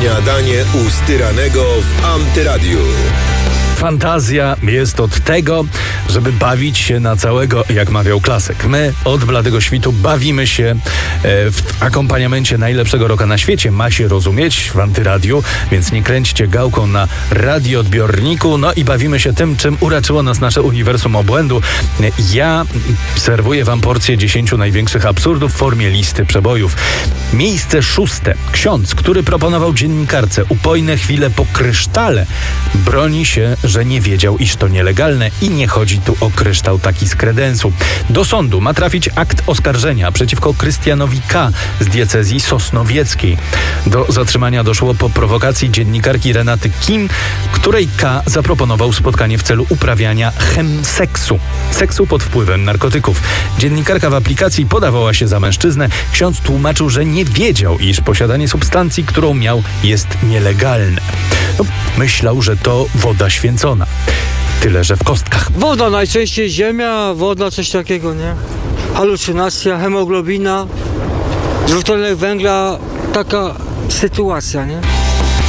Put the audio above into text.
Śniadanie u Styranego w Antyradiu. Fantazja jest od tego, żeby bawić się na całego, jak mawiał klasyk. My od bladego świtu bawimy się w akompaniamencie najlepszego rocka na świecie. Ma się rozumieć w Antyradiu, więc nie kręćcie gałką na radioodbiorniku. No i bawimy się tym, czym uraczyło nas nasze uniwersum obłędu. Ja serwuję wam porcję 10 największych absurdów w formie listy przebojów. Miejsce 6. Ksiądz, który proponował dziennikarce upojne chwile po krysztale, broni się, że nie wiedział, iż to nielegalne i nie chodzi tu o kryształ taki z kredensu. Do sądu ma trafić akt oskarżenia przeciwko Krystianowi K. z diecezji sosnowieckiej. Do zatrzymania doszło po prowokacji dziennikarki Renaty Kim, której K. zaproponował spotkanie w celu uprawiania chemseksu. Seksu pod wpływem narkotyków. Dziennikarka w aplikacji podawała się za mężczyznę. Ksiądz tłumaczył, że nie wiedział, iż posiadanie substancji, którą miał, jest nielegalne. Myślał, że to woda święcona. Tyle, że w kostkach. Woda najczęściej, ziemia, woda, coś takiego, nie? Halucynacja, hemoglobina, dwutlenek węgla, taka sytuacja, nie?